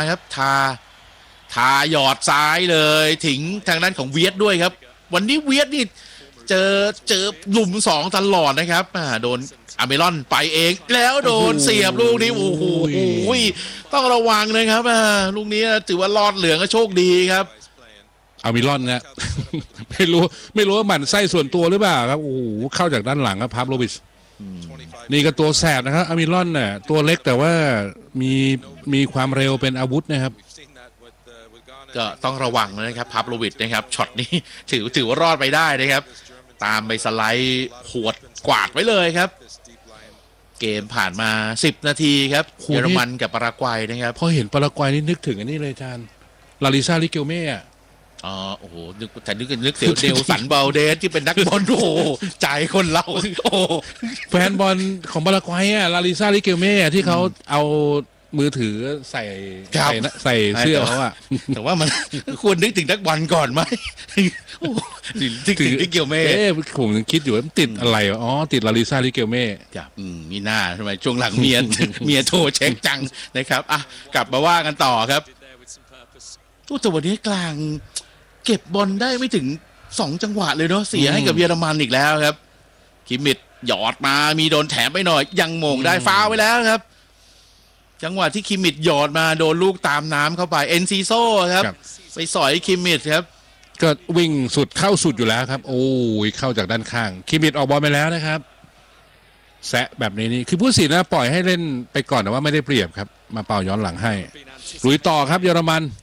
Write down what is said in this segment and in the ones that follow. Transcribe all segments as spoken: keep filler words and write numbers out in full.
ครับทาทาหยอดซ้ายเลยถึงทางด้านของเวียดด้วยครับวันนี้เวียดนี่เจอเจอหลุมสองตลอดนะครับโดนอเมรอนไปเองแล้วโดนเสียบลูกนี้โอ้โหต้องระวังนะครับลูกนี้ถือว่ารอดเหลืองก็โชคดีครับอเมรอนนะ ไม่รู้ไม่รู้ว่าหมั่นไส้ส่วนตัวหรือเปล่าครับโอ้โหเข้าจากด้านหลังครับพาโลวิชนี่ก็ตัวแสบนะครับอเมรอนน่ะตัวเล็กแต่ว่ามีมีความเร็วเป็นอาวุธนะครับก็ต้องระวังนะครับพาโลวิชนะครับช็อตนี้ถือถือว่ารอดไปได้นะครับตามไปสไลด์ขวดกวาดไว้เลยครับเกมผ่านมาสิบนาทีครับเยอรมันกับปารากวัยนะครับพอเห็นปารากวัยนี่นึกถึงอันนี้เลยอาจารย์ลาลิซาลิเกลเม่อ๋อโอ้โหนึกแต่นึกนึกเสียวเดลสันเบลเดสที่เป็นนักบอลโอ้โหใจคนเราโอ้แฟนบอลของปารากวัยอ่ะลาลิซาลิเกลเม่ที่เขาเอามือถือใส่ใส่ใส่เสื้อเขาอะแต่ว่ามันควรนึกถึงนักบอลก่อนไหมถึงถึงลิเกลเม่ผมคิดอยู่ว่าติดอะไรอ๋อติดลาลิซาลิเกลเม่จับมีหน้าทำไมช่วงหลังเมียเมียโทรเช็คจังนะครับอ่ะกลับมาว่ากันต่อครับตู้แต่วันนี้กลางเก็บบอลได้ไม่ถึงสองจังหวะเลยเนาะเสียให้กับเยอรมันอีกแล้วครับคิมมิดหยอดมามีโดนแถมไปหน่อยยังโมงได้ฟาวไว้แล้วครับจังหวะที่คิมมิดหยอดมาโดนลูกตามน้ำเข้าไปเอ็นซีโซ่ครับไปสอยคิมมิดครับก็วิ่งสุดเข้าสุดอยู่แล้วครับโอ้ยเข้าจากด้านข้างคิมมิดออกบอลไปแล้วนะครับแซะแบบนี้นี่คือผู้สินนะปล่อยให้เล่นไปก่อนแต่ว่าไม่ได้เปรียบครับมาเป่าย้อนหลังให้ลุยต่อครับเยอรมัน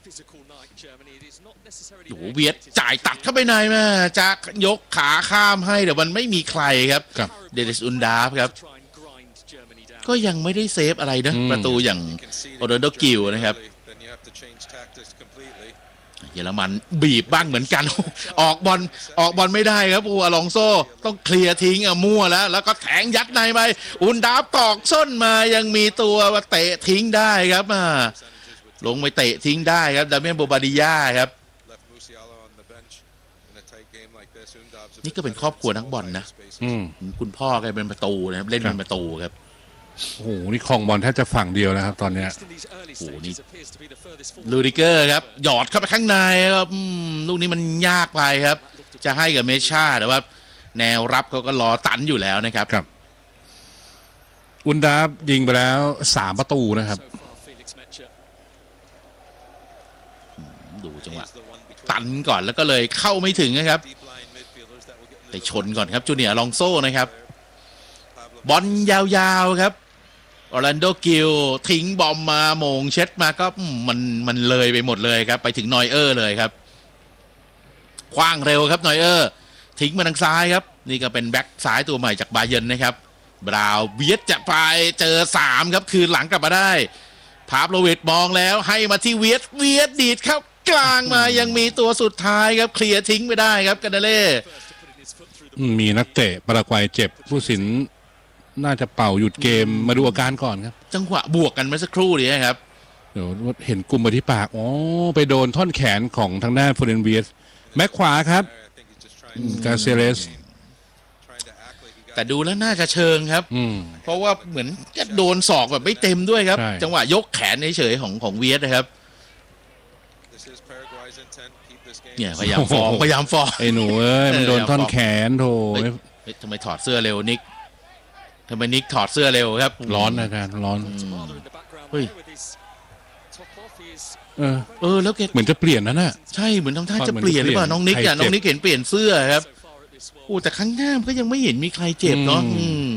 โอ้เวียดจ่ายตัดเข้าไปในมาจะยกขาข้ามให้แต่มันไม่มีใครครับเดนิสอุนดาฟครับก็ยังไม่ได้เซฟอะไรนะประตูอย่างโอโดโดกิลนะครับเยอรมันบีบบ้างเหมือนกันออกบอลออกบอลไม่ได้ครับอูอลองโซต้องเคลียร์ทิ้งอ่ะมั่วแล้วแล้วก็แทงยัดในไปอุนดาฟตอกส้นมายังมีตัวมาเตะทิ้งได้ครับมาลงไปเตะทิ้งได้ครับดาเมียนโบบาดิยาครับนี่ก็เป็นครอบครัวนักบอลนะคุณพ่อแกเป็นประตูนะครับเล่นเป็นประตูครับโอ้โหนี่คลองบอลแทบจะฝั่งเดียวนะครับตอนเนี้ยโอ้โหนี่ลูดิเกอร์ครับหยอดเข้าไปข้างในครับลูกนี้มันยากไปครับจะให้กับเมชาแต่ว่าแนวรับเขาก็รอตันอยู่แล้วนะครับครับอุนดาฟยิงไปแล้วสามประตูนะครับดูจังหวะตันก่อนแล้วก็เลยเข้าไม่ถึงนะครับไปชนก่อนครับจูเนียร์ลองโซ่นะครับบอลยาวๆครับออร์แลนโดกิลทิ้งบอมมาโมงเช็ดมาก็มันมันเลยไปหมดเลยครับไปถึงนอยเออร์เลยครับคว้างเร็วครับนอยเออร์ทิ้งมาทางซ้ายครับนี่ก็เป็นแบ็คซ้ายตัวใหม่จากบาเยิร์นนะครับบราวเวียดจะไปเจอสามครับคืนหลังกลับมาได้พาโลวิชมองแล้วให้มาที่เวียดเวียดดีดเข้ากลางมายังมีตัวสุดท้ายครับเคลียร์ทิ้งไม่ได้ครับกันเดเล่มีนักเตะปารากวัยเจ็บผู้สินน่าจะเป่าหยุดเกมมาดูอาการก่อนครับจังหวะบวกกันเมื่อสักครู่นี้ครับเดี๋ยวเห็นกลุ่มไปที่ปากอ๋อไปโดนท่อนแขนของทางด้านโฟเรนเวียสแม็กขวาครับกาเซเลสแต่ดูแล้วน่าจะเชิงครับเพราะว่าเหมือนจะโดนศอกแบบไม่เต็มด้วยครับจังหวะยกแขนเฉยๆของของเวียสนะครับเนี่ยพยายามฟองพยายามฟองไอ้หนูเอ้ยมันโดนท่อนแขนโถทำไมถอดเสื้อเร็วนิกทำไมนิกถอดเสื้อเร็วครับร้อนนะการร้อนเฮ้ยเออเออแล้วแกเหมือนจะเปลี่ยนนะน่ะใช่เหมือนทำท่าจะเปลี่ยนหรือเปล่าน้องนิกอ่ะน้องนิกเห็นเปลี่ยนเสื้อครับโอ้แต่ข้างหน้าก็ยังไม่เห็นมีใครเจ็บเนาะ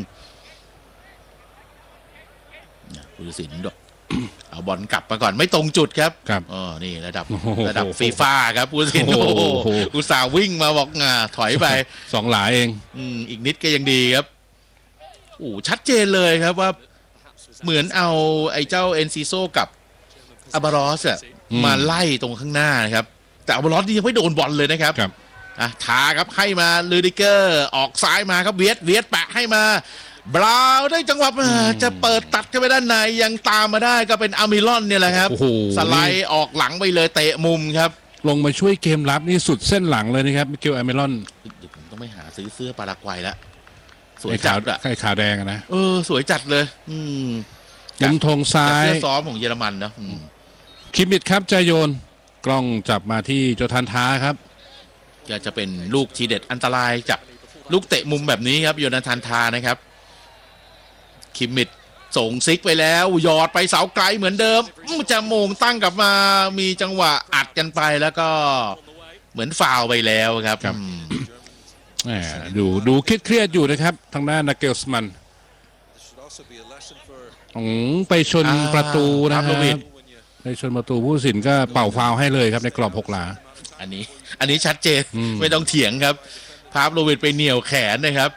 ผู้ตัดสินดอกเอาบอลกลับมาก่อนไม่ตรงจุดครับครับอ๋อนี่ระดับระดับฟีฟ่าครับผู้ตัดสินโอ้โหอุตส่าห์วิ่งมาบอกงาถอยไปสองหลาเองอืมอีกนิดก็ยังดีครับโอ้ชัดเจนเลยครับว่าเหมือนเอาไอ้เจ้าเอ็นซิโซกับอาบารอสอะมาไล่ตรงข้างหน้านะครับแต่อาบารอสนี่ยังไม่โดนบอลเลยนะครับอ่ะทาครับให้มาลูดิเกอร์ออกซ้ายมาครับเวียดเวียดแปะให้มาบราวได้จังหวะจะเปิดตัดเข้าไปด้านในยังตามมาได้ก็เป็นอามิลอนเนี่ยแหละครับสไลด์ออกหลังไปเลยเตะมุมครับลงมาช่วยเกมรับนี่สุดเส้นหลังเลยนะครับมิเกลอามิลอนเดี๋ยวผมต้องไปหาซื้อเสื้อปารากวัยแล้วสวยจัดอะไข่ขาวแดงนะเออสวยจัดเลยอืมมุมธงซ้ายเสื้อซ้อมของเยอรมันนะคิมมิดครับใจโยนกล้องจับมาที่โจทันทาครับก็จะเป็นลูกทีเด็ดอันตรายจากลูกเตะมุมแบบนี้ครับโยนาธานทานะครับคิมมิดส่งซิกไปแล้วหยอดไปเสาไกลเหมือนเดิมจะโมงตั้งกลับมามีจังหวะอัดกันไปแล้วก็เหมือนฟาวไปแล้วครับดูดูเครียดๆอยู่นะครับทางด้านนาเกลสมันไปชนประตูนะครับไปชนประตูผู้ตัดสินก็เป่าฟาวให้เลยครับในกรอบหกหลาอันนี้อันนี้ชัดเจนไม่ต้องเถียงครับพาฟโลวิชไปเหนี่ยวแขนนะครับ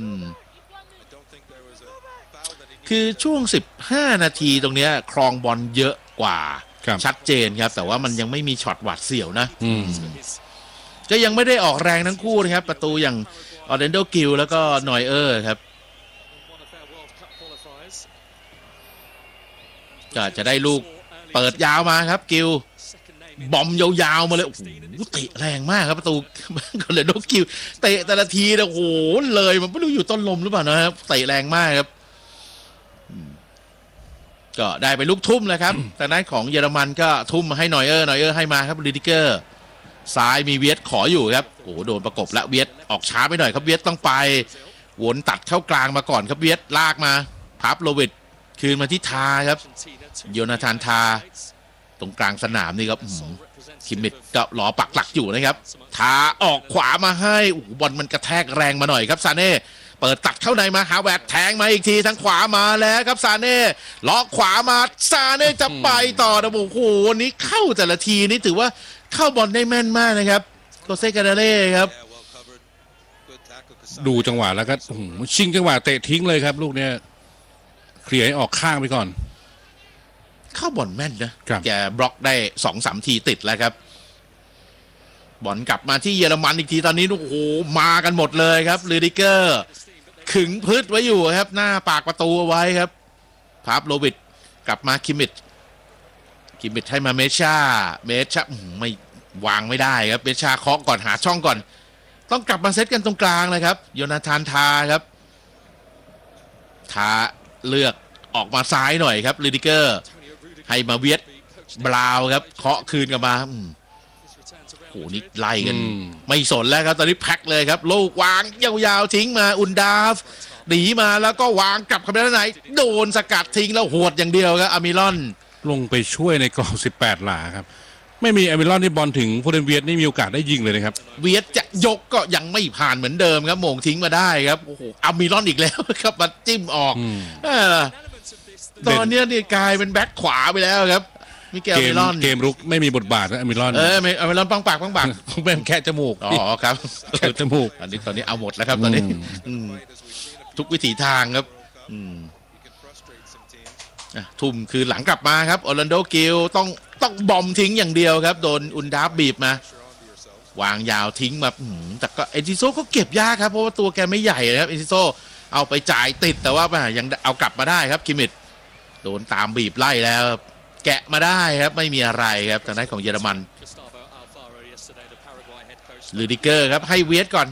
คือช่วงสิบห้านาทีตรงนี้ครองบอลเยอะกว่าชัดเจนครับแต่ว่ามันยังไม่มีช็อตหวาดเสียวนะก็ยังไม่ได้ออกแรงทั้งคู่นะครับประตูอย่างออเรนโดกิลแล้วก็นอยเออร์ครับก็จะได้ลูกเปิดยาวมาครับกิลบอมยาวๆมาเลยโอ้โหเตะแรงมากครับประตูก็เลยโดนกิลเตะแต่ละทีเนี่ยโอ้โหเลยมันไม่รู้อยู่ต้นลมหรือเปล่านะครับเตะแรงมากครับก็ได้ไปลูกทุ่มเลยครับแต่นั้นของเยอรมันก็ทุ่มมาให้นอยเออร์นอยเออร์ให้มาครับลิดิเกอร์ซ้ายมีเวียดขออยู่ครับโอ้โหโดนประกบแล้วเวียดออกช้าไปหน่อยครับเวียดต้องไปวนตัดเข้ากลางมาก่อนครับเวียดลากมาพับโลวิชคืนมาที่ทาครับโยนาธานทาตรงกลางสนามนี่ครับคิมมิดก็รอปักหลักอยู่นะครับทาออกขวามาให้โอ้โหบอลมันกระแทกแรงมาหน่อยครับซาเน่เปิดตัดเข้าในมาหาแวดแทงมาอีกทีทางขวามาแล้วครับซาเน่ล็อกขวามาซาเน่จะไปต่อนะโอ้โหวันนี้เข้าแต่ละทีนี่ถือว่าเข้าบอลได้แม่นมากนะครับโกเซกาเดเล่ครับดูจังหวะแล้วก็ชิงจังหวะเตะทิ้งเลยครับลูกเนี้ยเคลียร์ให้ออกข้างไปก่อนเข้าบอลแม่นนะแกบล็อกได้สองสามทีติดแล้วครับบอลกลับมาที่เยอรมันอีกทีตอนนี้โอ้โหมากันหมดเลยครับลูดิเกอร์ขึงพืชไว้อยู่ครับหน้าปากประตูเอาไว้ครับพาฟโลวิชกลับมาคิมมิดคิมมิดให้มาเมชาเมชาไม่วางไม่ได้ครับเมชาเคาะก่อนหาช่องก่อนต้องกลับมาเซตกันตรงกลางเลยครับโยนาธานทาครับทาเลือกออกมาซ้ายหน่อยครับลูดิเกอร์ให้มาเวียดบราวครับเคาะคืนกลับมาโอ้โหนี่ไล่กันไม่สนแล้วครับตอนนี้แพ็คเลยครับลูกวางยาวๆทิ้งมาอุนดาฟหนีมาแล้วก็วางกลับเข้าไปด้านในโดนสกัดทิ้งแล้วหวดอย่างเดียวครับอามิลอนลงไปช่วยในกรอบสิบแปดหลาครับไม่มีอามิลอนที่บอลถึงโพเดนเวียดนี่มีโอกาสได้ยิงเลยนะครับเวียดจะยกก็ยังไม่ผ่านเหมือนเดิมครับโมงทิ้งมาได้ครับโอ้โหอามิลอนอีกแล้วครับมาจิ้มออกตอนนี้นี่กลายเป็นแบ็คขวาไปแล้วครับมิเกลอามิลอนเกมรุกไม่มีบทบาทนะอามิลอนเอออามิลอนปังปากปังปากเป็นแค่จมูกอ๋อครับแค่จมูกตอนนี้ตอนนี้เอาหมดแล้วครับตอนนี้ทุกวิถีทางครับทุ่มคือหลังกลับมาครับออร์แลนโดกิลต้องต้องบอมทิ้งอย่างเดียวครับโดนอุนดาฟบีบมาวางยาวทิ้งมาแต่ก็เอซิโซก็เก็บยากครับเพราะว่าตัวแกไม่ใหญ่นะครับเอซิโซเอาไปจ่ายติดแต่ว่ายังเอากลับมาได้ครับคิมมิดโดนตามบีบไล่แล้วแกะมาได้ครับไม่มีอะไรครับทางด้านของเยอรมันลูดิเกอร์ครับให้เวียดก่อน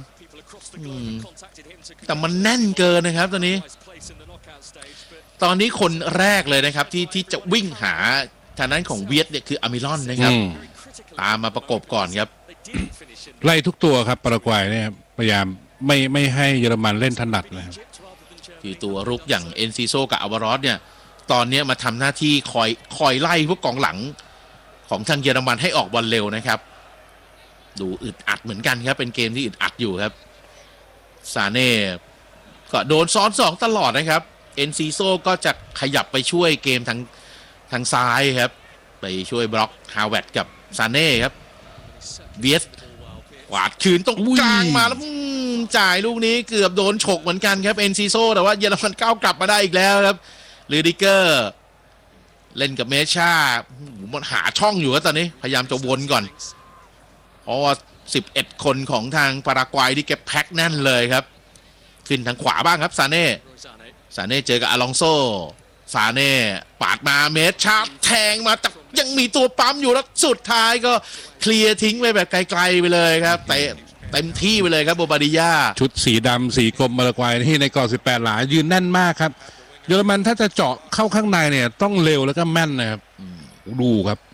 แต่มันแน่นเกินนะครับตอนนี้ตอนนี้คนแรกเลยนะครับที่ที่จะวิ่งหาทางด้านของเวียดเนี่ยคืออามิลอนนะครับตามมาประกบก่อนครับไล่ทุกตัวครับปารากวัยเนี่ยพยายามไม่ไม่ให้เยอรมันเล่นถนัดนะครับคือตัวรุกอย่างเอนซิโซกับอาวารอสเนี่ยตอนนี้มาทำหน้าที่คอยคอยไล่พวกกองหลังของทางเยอรมันให้ออกบอลเร็วนะครับดูอึดอัดเหมือนกันครับเป็นเกมที่อึดอัดอยู่ครับซาเน่ก็โดนซ้อนสองตลอดนะครับเอนซิโซก็จะขยับไปช่วยเกมทางทางซ้ายครับไปช่วยบล็อกฮาวเวิร์ดกับซาเน่ครับเวียสกวาดคืนตรงกลางมาแล้วจ่ายลูกนี้เกือบโดนฉกเหมือนกันครับเอนซิโซแต่ว่าเยอรมันก้าวกลับมาได้อีกแล้วครับลูดิเกอร์เล่นกับเมชามันหาช่องอยู่ครับตอนนี้พยายามจะวนก่อนเพราะว่าสิบเอ็ดคนของทางปารากวัยที่แกแพ็คแน่นเลยครับขึ้นทางขวาบ้างครับซาเน่ซาเน่เจอกับอลองโซซาเน่ปาดมาเมชาแทงมาแต่ยังมีตัวปั๊มอยู่แล้วสุดท้ายก็เคลียร์ทิ้งไปแบบไกลๆไปเลยครับเตะเต็มที่ไปเลยครับโบบาดิยาชุดสีดำสีกรมปารากวัยที่ในกรอบสิบแปดหลายืนแน่นมากครับเยอรมันถ้าจะเจาะเข้าข้างในเนี่ยต้องเร็วแล้วก็แม่นนะครับดูครับ